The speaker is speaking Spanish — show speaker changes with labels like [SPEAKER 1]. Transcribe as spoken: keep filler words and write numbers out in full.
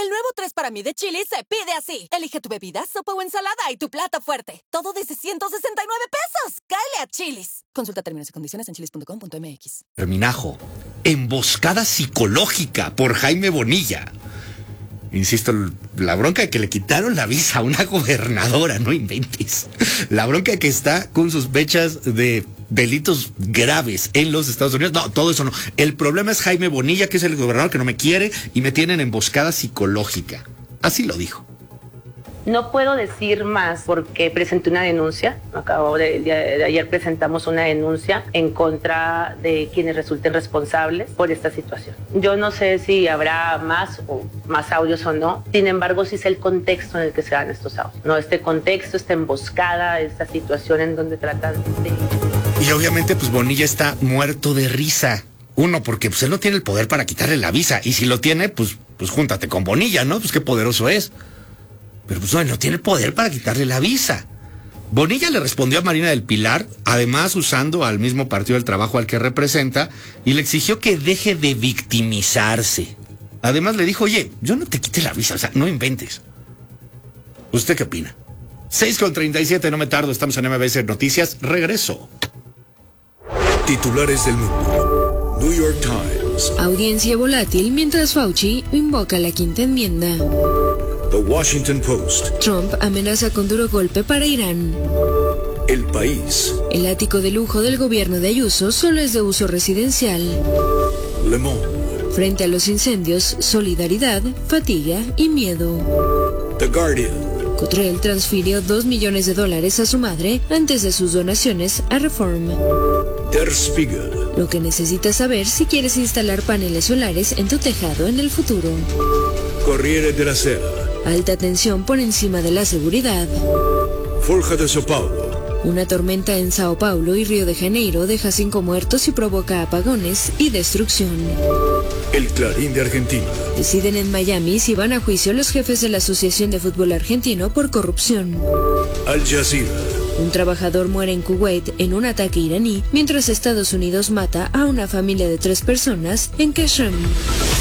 [SPEAKER 1] El nuevo tres para mí de Chili's se pide así. Elige tu bebida, sopa o ensalada y tu plato fuerte. Todo desde ciento sesenta y nueve pesos. ¡Cáele a Chili's! Consulta términos y condiciones en chilis punto com punto m x.
[SPEAKER 2] Terminajo. Emboscada psicológica por Jaime Bonilla. Insisto, la bronca de que le quitaron la visa a una gobernadora, no inventes. La bronca de que está con sospechas de delitos graves en los Estados Unidos. No, todo eso no. El problema es Jaime Bonilla, que es el gobernador que no me quiere y me tienen emboscada psicológica. Así lo dijo.
[SPEAKER 3] No puedo decir más porque presenté una denuncia. Acabo de, de, de ayer presentamos una denuncia en contra de quienes resulten responsables por esta situación. Yo no sé si habrá más o más audios o no. Sin embargo, sí sé el contexto en el que se dan estos audios. No, este contexto, esta emboscada, esta situación en donde tratan de...
[SPEAKER 2] Y obviamente, pues Bonilla está muerto de risa. Uno, porque pues él no tiene el poder para quitarle la visa. Y si lo tiene, pues, pues júntate con Bonilla, ¿no? Pues qué poderoso es. Pero pues no, no tiene poder para quitarle la visa. Bonilla le respondió a Marina del Pilar, además usando al mismo Partido del Trabajo al que representa, y le exigió que deje de victimizarse. Además le dijo, oye, yo no te quité la visa, o sea, no inventes. ¿Usted qué opina? seis con treinta y siete, no me tardo, estamos en M B S Noticias, regreso.
[SPEAKER 4] Titulares del mundo. New York Times.
[SPEAKER 5] Audiencia volátil mientras Fauci invoca la quinta enmienda.
[SPEAKER 4] The Washington Post.
[SPEAKER 5] Trump amenaza con duro golpe para Irán.
[SPEAKER 4] El País.
[SPEAKER 5] El ático de lujo del gobierno de Ayuso solo es de uso residencial.
[SPEAKER 4] Le Monde.
[SPEAKER 5] Frente a los incendios, solidaridad, fatiga y miedo.
[SPEAKER 4] The Guardian.
[SPEAKER 5] Cottrell transfirió dos millones de dólares a su madre antes de sus donaciones a Reform.
[SPEAKER 4] Der Spiegel.
[SPEAKER 5] Lo que necesitas saber si quieres instalar paneles solares en tu tejado en el futuro.
[SPEAKER 4] Corriere della Sera.
[SPEAKER 5] Alta tensión por encima de la seguridad.
[SPEAKER 4] Folha de Sao Paulo.
[SPEAKER 5] Una tormenta en Sao Paulo y Río de Janeiro deja cinco muertos y provoca apagones y destrucción.
[SPEAKER 4] El Clarín de Argentina.
[SPEAKER 5] Deciden en Miami si van a juicio los jefes de la Asociación de Fútbol Argentino por corrupción.
[SPEAKER 4] Al Jazeera.
[SPEAKER 5] Un trabajador muere en Kuwait en un ataque iraní, mientras Estados Unidos mata a una familia de tres personas en Kashem.